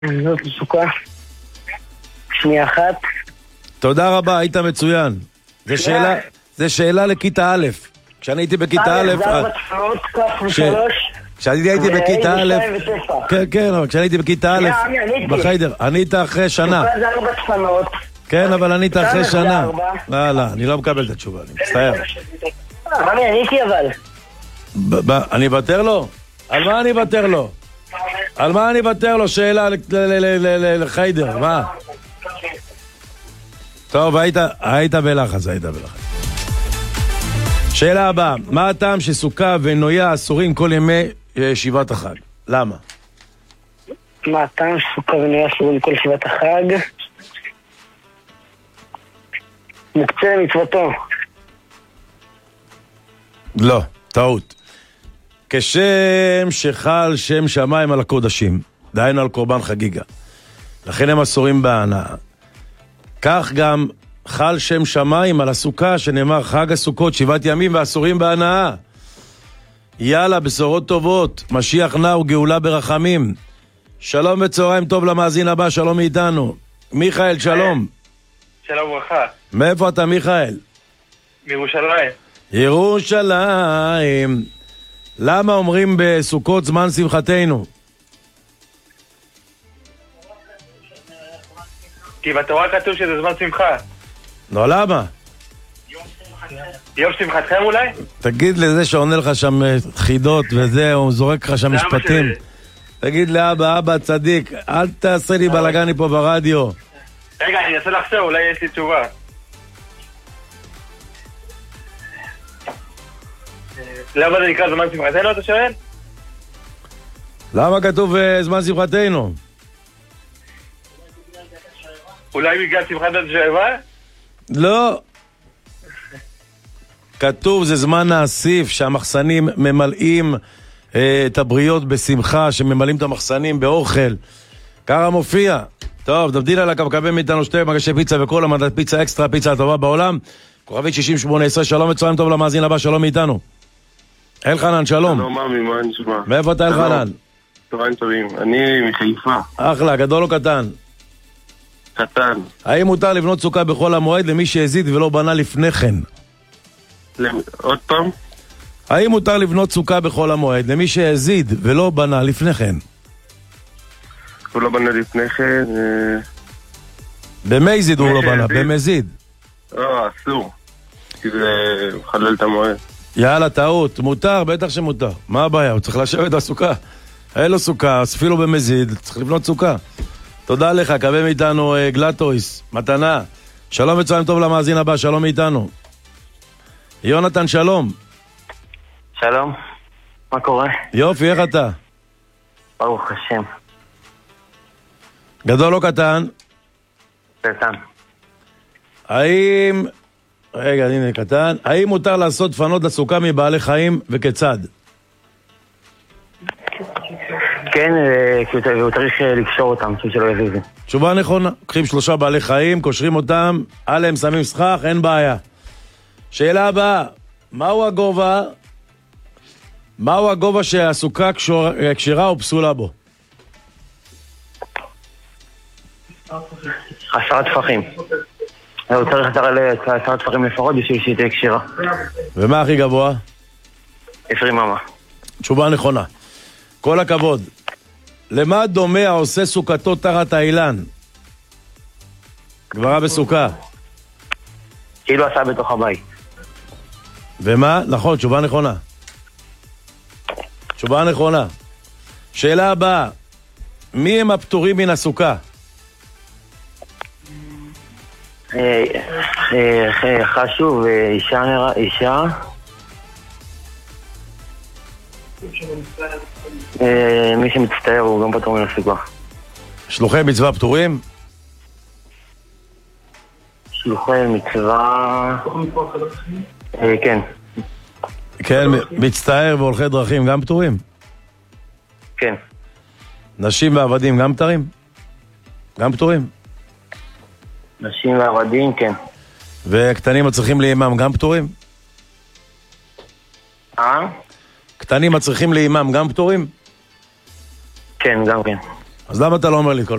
זאת סוכה. שנייה אחת. תודה רבה, היית מצוין. זה שאלה לכיתה א'. כשאני הייתי בכיתה א', כשאני הייתי בכיתה א', כן, אבל כשאני הייתי בכיתה א', בחיידר, ענית אחרי שנה. כן, אבל ענית אחרי שנה. לא, אני לא מקבל את התשובה, אני מצטער. רמי, עניתי אבל. אני אוותר לו? על מה אני אוותר לו? על מה אני אוותר לו? שאלה לחיידר, מה? טוב, היית בלחץ, שאלה הבאה, מה הטעם שסוכה ונויה אסורים כל ימי ישיבת החג? למה? מה הטעם שסוכה ונויה אסורים כל ישיבת החג? מוקצה למצוותו. לא, טעות. כשם שחל שם שמיים על הקודשים, דהיינו על קורבן חגיגה, לכן הם אסורים בהנאה. כך גם חל שם שמיים על הסוכה, שנאמר חג הסוכות 7 ימים ואסורים בהנאה. יאללה, בשורות טובות, משיח נע וגאולה ברחמים. שלום וצהריים טוב למאזין הבא, שלום מאיתנו. מיכאל, שלום. שלום וברכה. מאיפה אתה, מיכאל? מירושלים. ירושלים. למה אומרים בסוכות זמן שמחתנו? כי בתורה כתוב שזה זמן שמחה. לא, למה? יום שמחתכם אולי? תגיד לזה שעונה לך שם חידות וזה, הוא זורק לך שם משפטים. תגיד לאבא, אבא צדיק, אל תעשה לי בלגני פה ברדיו. רגע, אני אנסה לחשוב, אולי יש לי תשובה. למה זה נקרא זמן שמחתנו, אתה שואל? למה כתוב זמן שמחתנו? אולי בגלל שמחת השואבה? לא. כתוב זה זמן האסיף, שהמחסנים ממלאים את הבריות בשמחה, שממלאים את המחסנים באוכל. ככה מופיע. טוב, דבדיל על הקו, מאיתנו 2 מגשי פיצה וכל המדד פיצה אקסטרה, פיצה הטובה בעולם. כוכבית 6018, שלום וצהריים טוב למאזין הבא, שלום מאיתנו. אלחנן, שלום. שלום, ממי, מה נשמע? מאיפה אתה, אלחנן? צהריים טובים, אני מחיפה. אחלה, גדול או קטן? קטן. האם מותר לבנות סוכה בכל המועד למי שהזיד ולא בנה לפני כן? עוד פעם? האם מותר לבנות סוכה בכל המועד למי שהזיד ולא בנה לפני כן? הוא לא בנה לפני כן. במזיד הוא לא בנה, במזיד. לא, אסור. כי זה מחלל את המועד. יאללה, טעות. מותר, בטח שמותר. מה הבעיה? הוא צריך לשבת בסוכה. אין לו סוכה, אפילו במזיד, צריך לבנות סוכה. תודה לך, קווה מאיתנו גלטויס, מתנה. שלום וצהריים טוב למאזין הבא, שלום מאיתנו. יונתן, שלום. שלום, מה קורה? יופי, איך אתה? ברוך השם. גדול או קטן? קטן. האם... רגע, הנה קטן. האם מותר לעשות דפנות לסוכה מבעלי חיים וכיצד? כן, הוא צריך לקשור אותם, שלא יזיזו. תשובה נכונה. קחים 3 בעלי חיים, קושרים אותם, עליהם שמים סכך, אין בעיה. שאלה הבאה, מהו הגובה שהסוכה כשרה או פסולה בו? 10 טפחים. הוא צריך 10 טפחים לפחות בשביל שהיא תהיה כשרה. ומה הכי גבוה? 20 אמה. תשובה נכונה. כל הכבוד. למה דומה העושה סוכתו תחת האילן? גברה בסוכה. כאילו עשה בתוך הבית. ומה? נכון, תשובה נכונה. תשובה נכונה. שאלה הבאה, מי הם הפטורים מן הסוכה? חשוב, אישה. מי שמצטער הוא גם פטור מן הסוכה. שלוחי מצווה פטורים? שלוחי מצווה... כן. כן, מצטער והולכי דרכים גם פטורים? כן. נשים ועבדים גם פטורים? גם פטורים? נשים ועבדים, כן. וקטנים הצריכים לאימם גם פטורים? קטנים הצריכים לאימם גם פטורים? כן, גם כן. אז למה אתה לא אומר לי כל